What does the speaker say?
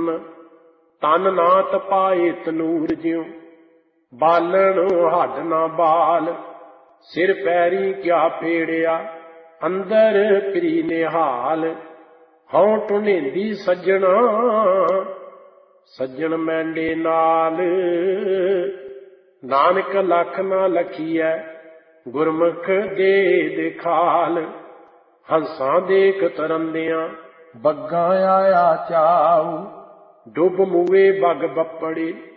ਚੂਰਨ। ਤਨ ਨਾ ਤਪਾਏ ਤਨੂਰ ਜਿਉ, ਬਾਲਣ ਹੱਡ ਨਾ ਬਾਲ। ਸਿਰ ਪੈਰੀ ਕਿਆ ਫੇੜਿਆ, ਅੰਦਰ ਪ੍ਰੀ ਨਿਹਾਲ। ਹਉ ਟੁਨੇਂਦੀ ਸੱਜਣਾ, ਸੱਜਣ ਮੈਂਡੇ ਨਾਲ। ਨਾਨਕ ਲਖ ਨਾ ਲਖੀਐ, ਗੁਰਮੁਖ ਦੇ ਦਿਖਾਲ। ਹੰਸਾਂ ਦੇਖ ਤਰੰਦਿਆਂ, ਬੱਗਾਂ ਆਇਆ ਚਾਉ। ਡੁੱਬ ਮੂਏ ਬਗ ਬੱਪੜੇ,